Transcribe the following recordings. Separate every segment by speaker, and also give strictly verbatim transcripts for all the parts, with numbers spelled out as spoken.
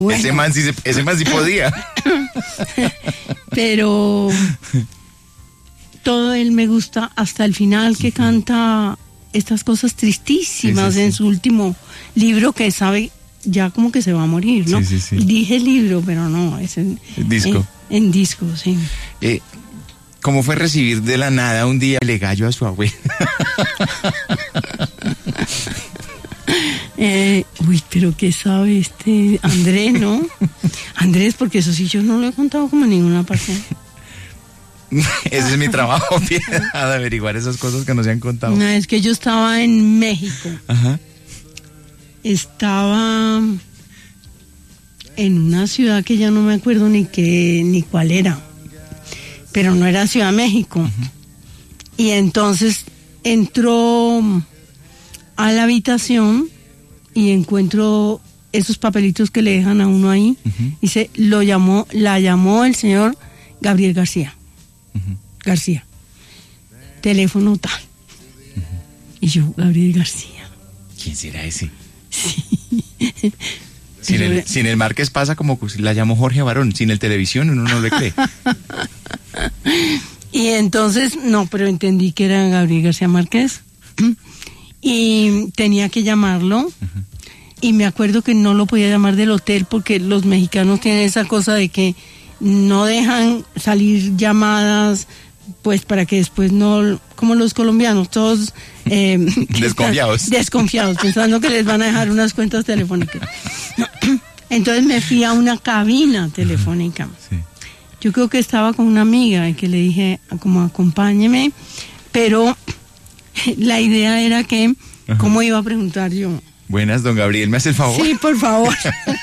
Speaker 1: Bueno.
Speaker 2: Ese man sí, se- ese man sí podía.
Speaker 1: Pero todo él me gusta hasta el final que canta estas cosas tristísimas
Speaker 2: Sí, sí, sí.
Speaker 1: en su último libro que sabe ya como que se va a morir, ¿no?
Speaker 2: Sí, sí, sí.
Speaker 1: Dije libro, pero no, es en
Speaker 2: El disco.
Speaker 1: En, en disco, sí.
Speaker 2: Eh, ¿Cómo fue recibir de la nada un día le gallo a su abuela?
Speaker 1: Eh, uy, pero ¿qué sabe este Andrés, no? Andrés, porque eso sí yo no lo he contado como en ninguna parte.
Speaker 2: Ese es mi trabajo, Piedad, de averiguar esas cosas que no se han contado.
Speaker 1: No, es que yo estaba en México.
Speaker 2: Ajá.
Speaker 1: Estaba en una ciudad que ya no me acuerdo ni qué ni cuál era, pero no era Ciudad de México. Uh-huh. Y entonces entró a la habitación y encuentro esos papelitos que le dejan a uno ahí. Uh-huh. Dice, lo llamó, la llamó el señor Gabriel García. Uh-huh. García. Teléfono tal. Uh-huh. Y yo, Gabriel García.
Speaker 2: ¿Quién será ese?
Speaker 1: Sí.
Speaker 2: Sin el, sin el Márquez pasa como si la llamó Jorge Barón. Sin el televisión uno no le cree.
Speaker 1: Y entonces, no, pero entendí que era Gabriel García Márquez. Y tenía que llamarlo. Uh-huh. Y me acuerdo que no lo podía llamar del hotel porque los mexicanos tienen esa cosa de que no dejan salir llamadas, pues para que después no, como los colombianos, todos eh,
Speaker 2: desconfiados.
Speaker 1: Están, desconfiados, pensando que les van a dejar unas cuentas telefónicas. Entonces me fui a una cabina telefónica. Sí. Yo creo que estaba con una amiga y que le dije, como acompáñeme, pero la idea era que, ajá, ¿cómo iba a preguntar yo?
Speaker 2: Buenas, don Gabriel, ¿me hace el favor?
Speaker 1: Sí, por favor.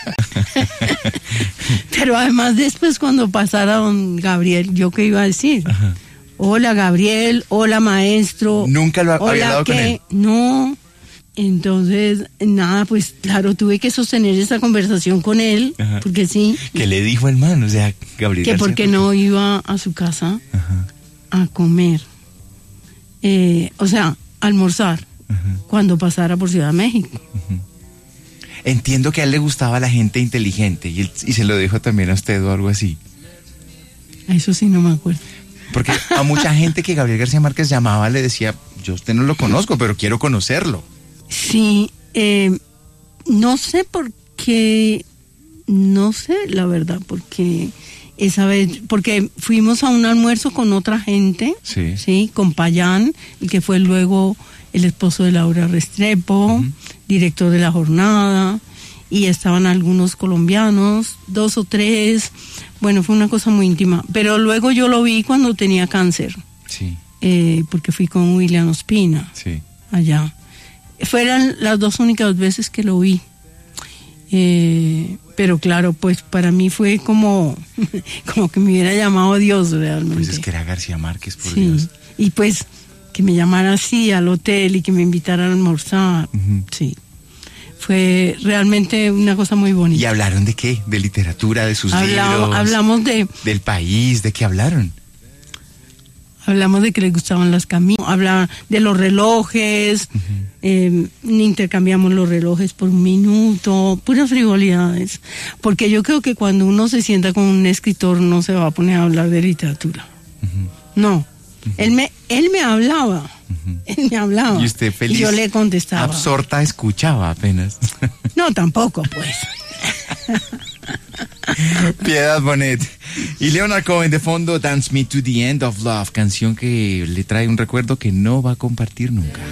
Speaker 1: Pero además después cuando pasara don Gabriel, ¿yo qué iba a decir? Ajá. Hola Gabriel, hola maestro.
Speaker 2: ¿Nunca lo
Speaker 1: hola,
Speaker 2: había hablado
Speaker 1: ¿qué?
Speaker 2: con él?
Speaker 1: No. Entonces, nada, pues claro, tuve que sostener esa conversación con él, ajá, porque sí.
Speaker 2: ¿Qué le dijo el man? O sea, Gabriel
Speaker 1: Que
Speaker 2: García,
Speaker 1: porque
Speaker 2: ¿por qué
Speaker 1: no iba a su casa,
Speaker 2: ajá,
Speaker 1: a comer. Eh, o sea, almorzar, ajá, cuando pasara por Ciudad de México.
Speaker 2: Ajá. Entiendo que a él le gustaba la gente inteligente y, él, y se lo dijo también a usted o algo así.
Speaker 1: Eso sí no me acuerdo.
Speaker 2: Porque a mucha gente que Gabriel García Márquez llamaba le decía, yo a usted no lo conozco, pero quiero conocerlo.
Speaker 1: Sí, eh, no sé por qué, no sé la verdad, porque esa vez, porque fuimos a un almuerzo con otra gente,
Speaker 2: sí,
Speaker 1: sí, con Payán, y que fue luego el esposo de Laura Restrepo, uh-huh, director de La Jornada, y estaban algunos colombianos, dos o tres, bueno, fue una cosa muy íntima, pero luego yo lo vi cuando tenía cáncer,
Speaker 2: sí,
Speaker 1: eh, porque fui con William Ospina,
Speaker 2: sí,
Speaker 1: allá. Fueron las dos únicas veces que lo vi, eh, pero claro, pues para mí fue como, como que me hubiera llamado Dios realmente.
Speaker 2: Pues es que era García Márquez, por
Speaker 1: sí,
Speaker 2: Dios.
Speaker 1: Y pues que me llamara así al hotel y que me invitara a almorzar, uh-huh, sí. Fue realmente una cosa muy bonita.
Speaker 2: ¿Y hablaron de qué? ¿De literatura, de sus
Speaker 1: Habla,
Speaker 2: libros?
Speaker 1: Hablamos de...
Speaker 2: ¿Del país? ¿De qué hablaron?
Speaker 1: Hablamos de que les gustaban las camisas, hablaban de los relojes, uh-huh, eh, intercambiamos los relojes por un minuto, puras frivolidades. Porque yo creo que cuando uno se sienta con un escritor no se va a poner a hablar de literatura. Uh-huh. No. Uh-huh. Él me, él me hablaba. Uh-huh. Él me hablaba.
Speaker 2: ¿Y usted feliz?
Speaker 1: Y yo le contestaba.
Speaker 2: Absorta escuchaba apenas.
Speaker 1: No, tampoco, pues.
Speaker 2: Piedad Bonet. Y Leonard Cohen de fondo, Dance Me to the End of Love, canción que le trae un recuerdo que no va a compartir nunca.